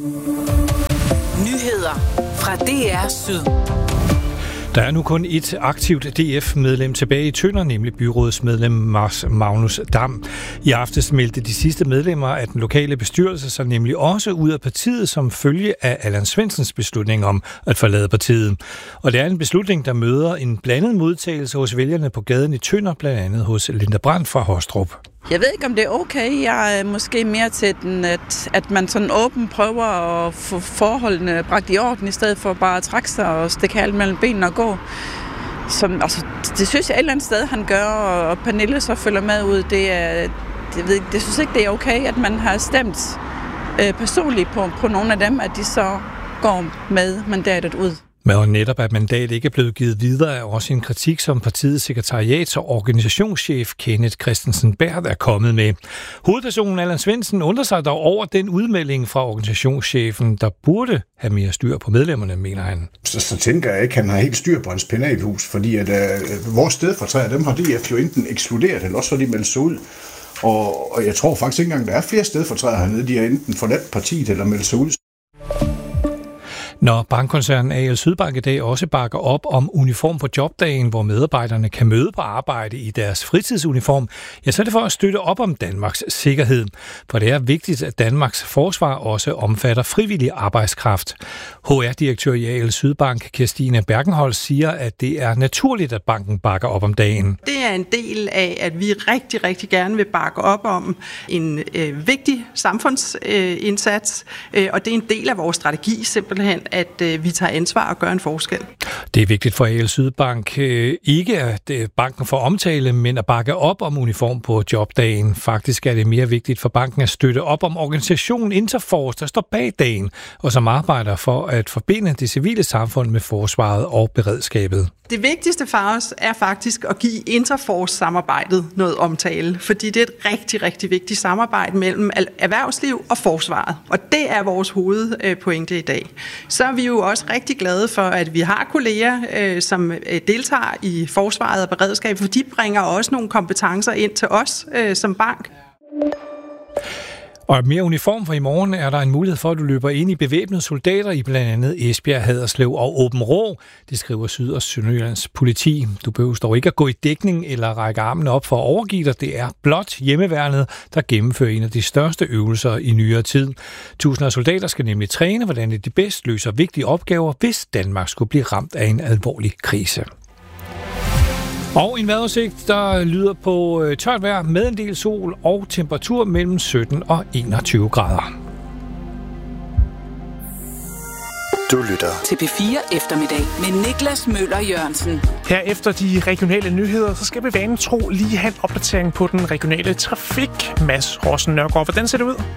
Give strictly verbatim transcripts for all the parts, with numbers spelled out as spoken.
Nyheder fra D R Syd. Der er nu kun et aktivt D F-medlem tilbage i Tønder, nemlig byrådsmedlem Mads Magnus Dam. I aftes meldte de sidste medlemmer af den lokale bestyrelse sig nemlig også ud af partiet som følge af Allan Svendsens beslutning om at forlade partiet. Og det er en beslutning, der møder en blandet modtagelse hos vælgerne på gaden i Tønder, blandt andet hos Linda Brandt fra Hostrup. Jeg ved ikke, om det er okay. Jeg er måske mere til den, at, at man sådan åbent prøver at få forholdene bragt i orden, i stedet for bare at trække sig og stikke alt mellem benene og gå. Som, altså, det synes jeg et eller andet sted, han gør, og Pernille så følger med ud. Det, er, det, ved, det synes ikke, det er okay, at man har stemt øh, personligt på, på nogle af dem, at de så går med mandatet ud. Men netop at mandat ikke er blevet givet videre er også en kritik, som partiets sekretariats- og organisationschef Kenneth Christensen Berth er kommet med. Hovedpersonen Allan Svendsen undrer sig dog over den udmelding fra organisationschefen, der burde have mere styr på medlemmerne, mener han. Så, så tænker jeg ikke, at han har helt styr på hans penalhus, fordi at, øh, vores stedfortræder, dem har D F jo enten ekskluderet, eller også har de meldt sig ud. Og, og jeg tror faktisk ikke engang, der er flere stedfortræder hernede, de har enten forladt partiet eller meldt sig ud. Når bankkoncernen A L Sydbank i dag også bakker op om uniform på jobdagen, hvor medarbejderne kan møde på arbejde i deres fritidsuniform, ja, så er det for at støtte op om Danmarks sikkerhed. For det er vigtigt, at Danmarks forsvar også omfatter frivillig arbejdskraft. H R-direktør i A L Sydbank, Kirstine Bergenholz, siger, at det er naturligt, at banken bakker op om dagen. Det er en del af, at vi rigtig, rigtig gerne vil bakke op om en øh, vigtig samfundsindsats, øh, og det er en del af vores strategi simpelthen, at øh, vi tager ansvar og gør en forskel. Det er vigtigt for A L Sydbank øh, ikke at øh, banken får omtale, men at bakke op om uniform på jobdagen. Faktisk er det mere vigtigt for banken at støtte op om organisationen Interforce, der står bag dagen, og som arbejder for at forbinde det civile samfund med forsvaret og beredskabet. Det vigtigste for os er faktisk at give Interforce-samarbejdet noget omtale, fordi det er et rigtig, rigtig vigtigt samarbejde mellem erhvervsliv og forsvaret. Og det er vores hovedpointe i dag. Så er vi jo også rigtig glade for, at vi har kolleger, som deltager i forsvaret og beredskabet, for de bringer også nogle kompetencer ind til os som bank. Og mere uniform, for i morgen er der en mulighed for, at du løber ind i bevæbnede soldater i blandt andet Esbjerg, Haderslev og Aabenraa. Det skriver Syd- og Sønderjyllands politi. Du behøver dog ikke at gå i dækning eller række armene op for at overgive dig. Det er blot hjemmeværnet, der gennemfører en af de største øvelser i nyere tid. Tusinder af soldater skal nemlig træne, hvordan de bedst løser vigtige opgaver, hvis Danmark skulle blive ramt af en alvorlig krise. Og en vejrudsigt, der lyder på tørt vejr med en del sol og temperatur mellem sytten og enogtyve grader. Du lytter til P fire Eftermiddag med Niklas Møller Jørgensen. Her efter de regionale nyheder, så skal vi vanen tro lige have en opdatering på den regionale trafik. Mads Rossen Nørgaard, hvordan ser det ud?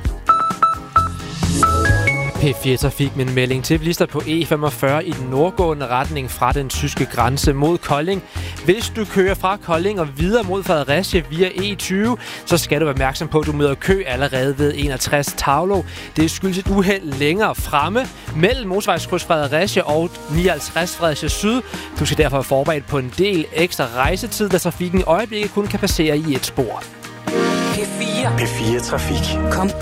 P fire Trafik med en melding til bilister på E femogfyrre i den nordgående retning fra den tyske grænse mod Kolding. Hvis du kører fra Kolding og videre mod Fredericia via E tyve, så skal du være opmærksom på, at du møder kø allerede ved enogtres Tavlo. Det skyldes et uheld længere fremme mellem motorvejskryds Fredericia og nioghalvtreds Fredericia Syd. Du skal derfor være forberedt på en del ekstra rejsetid, da trafikken i øjeblikket kun kan passere i et spor. P fire. P fire Trafik. Kom